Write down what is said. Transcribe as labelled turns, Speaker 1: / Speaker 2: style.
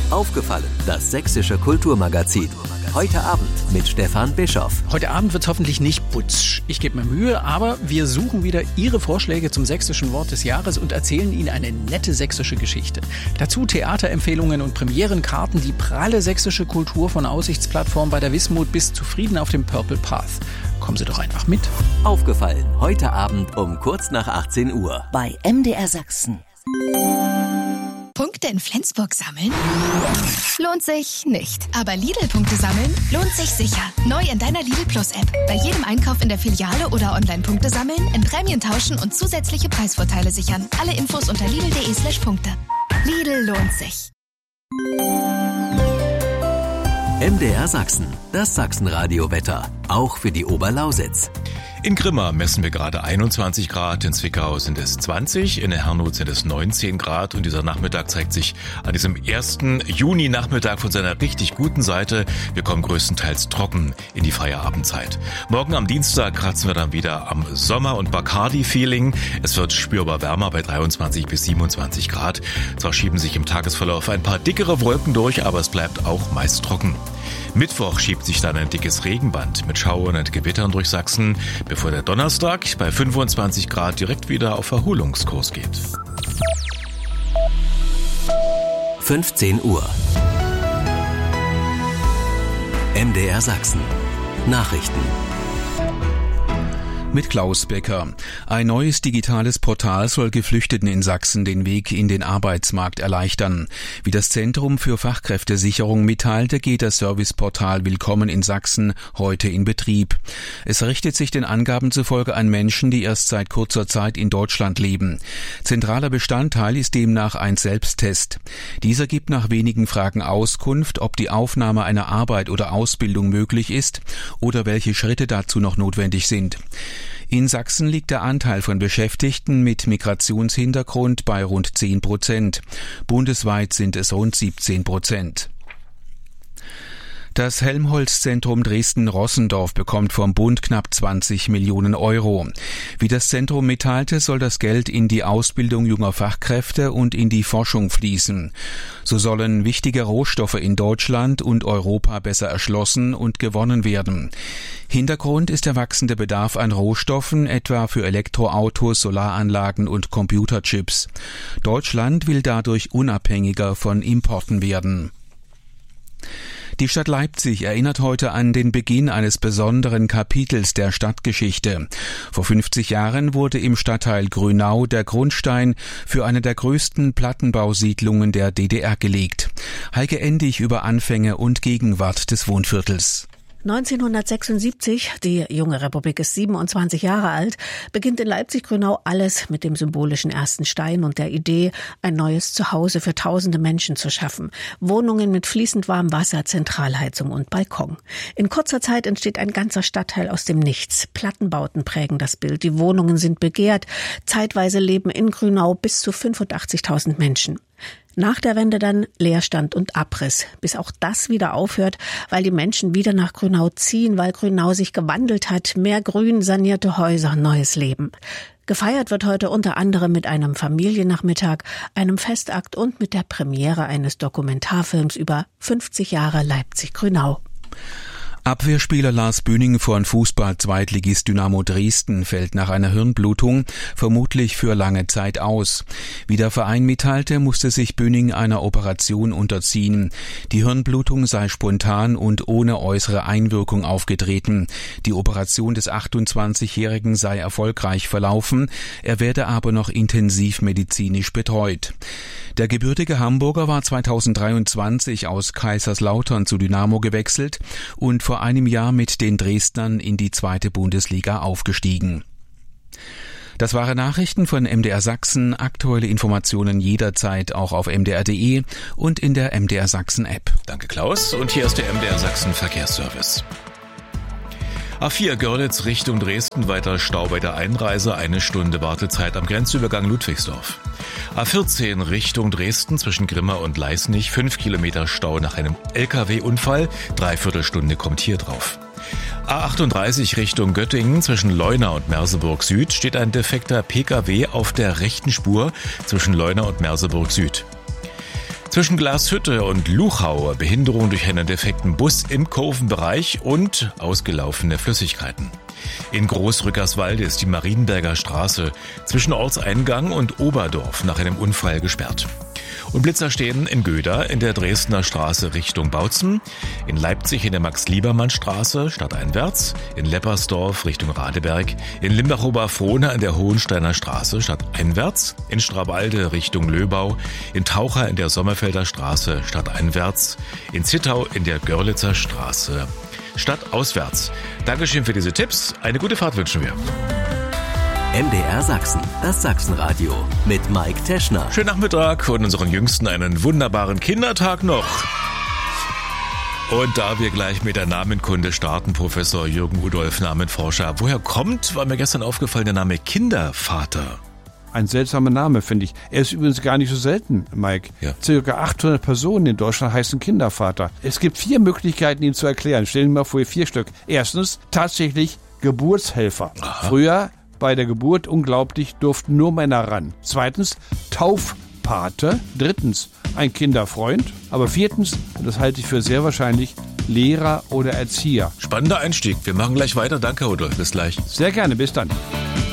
Speaker 1: Aufgefallen, das sächsische Kulturmagazin. Heute Abend mit Stefan Bischoff.
Speaker 2: Heute Abend wird es hoffentlich nicht putsch. Ich gebe mir Mühe, aber wir suchen wieder Ihre Vorschläge zum sächsischen Wort des Jahres und erzählen Ihnen eine nette sächsische Geschichte. Dazu Theaterempfehlungen und Premierenkarten, die pralle sächsische Kultur von Aussichtsplattform bei der Wismut bis zu Frieden auf dem Purple Path. Kommen Sie doch einfach mit.
Speaker 1: Aufgefallen, heute Abend um kurz nach 18 Uhr.
Speaker 3: Bei MDR Sachsen.
Speaker 4: Punkte in Flensburg sammeln? Lohnt sich nicht. Aber Lidl-Punkte sammeln lohnt sich sicher. Neu in deiner Lidl Plus-App. Bei jedem Einkauf in der Filiale oder Online-Punkte sammeln, in Prämien tauschen und zusätzliche Preisvorteile sichern. Alle Infos unter lidl.de/Punkte. Lidl lohnt sich.
Speaker 1: MDR Sachsen, das Sachsenradio-Wetter. Auch für die Oberlausitz.
Speaker 5: In Grimma messen wir gerade 21 Grad, in Zwickau sind es 20, in Herrnhut sind es 19 Grad und dieser Nachmittag zeigt sich an diesem 1. Juni-Nachmittag von seiner richtig guten Seite. Wir kommen größtenteils trocken in die Feierabendzeit. Morgen am Dienstag kratzen wir dann wieder am Sommer- und Bacardi-Feeling. Es wird spürbar wärmer bei 23 bis 27 Grad. Zwar schieben sich im Tagesverlauf ein paar dickere Wolken durch, aber es bleibt auch meist trocken. Mittwoch schiebt sich dann ein dickes Regenband mit Schauern und Gewittern durch Sachsen, bevor der Donnerstag bei 25 Grad direkt wieder auf Erholungskurs geht.
Speaker 1: 15 Uhr. MDR Sachsen. Nachrichten.
Speaker 6: Mit Klaus Becker. Ein neues digitales Portal soll Geflüchteten in Sachsen den Weg in den Arbeitsmarkt erleichtern. Wie das Zentrum für Fachkräftesicherung mitteilte, geht das Serviceportal Willkommen in Sachsen heute in Betrieb. Es richtet sich den Angaben zufolge an Menschen, die erst seit kurzer Zeit in Deutschland leben. Zentraler Bestandteil ist demnach ein Selbsttest. Dieser gibt nach wenigen Fragen Auskunft, ob die Aufnahme einer Arbeit oder Ausbildung möglich ist oder welche Schritte dazu noch notwendig sind. In Sachsen liegt der Anteil von Beschäftigten mit Migrationshintergrund bei rund 10%. Bundesweit sind es rund 17%. Das Helmholtz-Zentrum Dresden-Rossendorf bekommt vom Bund knapp 20 Millionen Euro. Wie das Zentrum mitteilte, soll das Geld in die Ausbildung junger Fachkräfte und in die Forschung fließen. So sollen wichtige Rohstoffe in Deutschland und Europa besser erschlossen und gewonnen werden. Hintergrund ist der wachsende Bedarf an Rohstoffen, etwa für Elektroautos, Solaranlagen und Computerchips. Deutschland will dadurch unabhängiger von Importen werden. Die Stadt Leipzig erinnert heute an den Beginn eines besonderen Kapitels der Stadtgeschichte. Vor 50 Jahren wurde im Stadtteil Grünau der Grundstein für eine der größten Plattenbausiedlungen der DDR gelegt. Heike Endig über Anfänge und Gegenwart des Wohnviertels.
Speaker 7: 1976, die junge Republik ist 27 Jahre alt, beginnt in Leipzig-Grünau alles mit dem symbolischen ersten Stein und der Idee, ein neues Zuhause für tausende Menschen zu schaffen. Wohnungen mit fließend warmem Wasser, Zentralheizung und Balkon. In kurzer Zeit entsteht ein ganzer Stadtteil aus dem Nichts. Plattenbauten prägen das Bild, die Wohnungen sind begehrt. Zeitweise leben in Grünau bis zu 85.000 Menschen. Nach der Wende dann Leerstand und Abriss, bis auch das wieder aufhört, weil die Menschen wieder nach Grünau ziehen, weil Grünau sich gewandelt hat, mehr Grün, sanierte Häuser, neues Leben. Gefeiert wird heute unter anderem mit einem Familiennachmittag, einem Festakt und mit der Premiere eines Dokumentarfilms über 50 Jahre Leipzig-Grünau.
Speaker 6: Abwehrspieler Lars Bühning von Fußball-Zweitligist Dynamo Dresden fällt nach einer Hirnblutung vermutlich für lange Zeit aus. Wie der Verein mitteilte, musste sich Bühning einer Operation unterziehen. Die Hirnblutung sei spontan und ohne äußere Einwirkung aufgetreten. Die Operation des 28-Jährigen sei erfolgreich verlaufen, er werde aber noch intensiv medizinisch betreut. Der gebürtige Hamburger war 2023 aus Kaiserslautern zu Dynamo gewechselt und vor einem Jahr mit den Dresdnern in die 2. Bundesliga aufgestiegen. Das waren Nachrichten von MDR Sachsen. Aktuelle Informationen jederzeit auch auf mdr.de und in der MDR Sachsen App.
Speaker 5: Danke Klaus und hier ist der MDR Sachsen Verkehrsservice. A4 Görlitz Richtung Dresden, weiter Stau bei der Einreise, 1 Stunde Wartezeit am Grenzübergang Ludwigsdorf. A14 Richtung Dresden zwischen Grimma und Leisnig, 5 Kilometer Stau nach einem LKW-Unfall, 3/4 Stunde kommt hier drauf. A38 Richtung Göttingen zwischen Leuna und Merseburg Süd steht ein defekter Pkw auf der rechten Spur zwischen Leuna und Merseburg Süd. Zwischen Glashütte und Luchau Behinderung durch einen defekten Bus im Kurvenbereich und ausgelaufene Flüssigkeiten. In Großrückerswalde ist die Marienberger Straße zwischen Ortseingang und Oberdorf nach einem Unfall gesperrt. Und Blitzer stehen in Göda in der Dresdner Straße Richtung Bautzen, in Leipzig in der Max-Liebermann-Straße stadteinwärts, in Leppersdorf Richtung Radeberg, in Limbach-Oberfrohna in der Hohensteiner Straße stadteinwärts, in Strabalde Richtung Löbau, in Taucher in der Sommerfelder Straße stadteinwärts, in Zittau in der Görlitzer Straße stadtauswärts. Dankeschön für diese Tipps. Eine gute Fahrt wünschen wir.
Speaker 1: MDR Sachsen, das Sachsenradio mit Mike Teschner.
Speaker 5: Schönen Nachmittag und unseren Jüngsten einen wunderbaren Kindertag noch. Und da wir gleich mit der Namenkunde starten, Professor Jürgen Udolf, Namenforscher. Woher war mir gestern aufgefallen, der Name Kindervater?
Speaker 3: Ein seltsamer Name, finde ich. Er ist übrigens gar nicht so selten, Mike. Ja. Circa 800 Personen in Deutschland heißen Kindervater. Es gibt 4 Möglichkeiten, ihn zu erklären. Stellen wir mal vor, 4 Stück. Erstens, tatsächlich Geburtshelfer. Aha. Früher bei der Geburt, unglaublich, durften nur Männer ran. Zweitens, Taufpate. Drittens, ein Kinderfreund. Aber viertens, und das halte ich für sehr wahrscheinlich, Lehrer oder Erzieher.
Speaker 5: Spannender Einstieg. Wir machen gleich weiter. Danke, Herr Udolf. Bis gleich.
Speaker 3: Sehr gerne. Bis dann.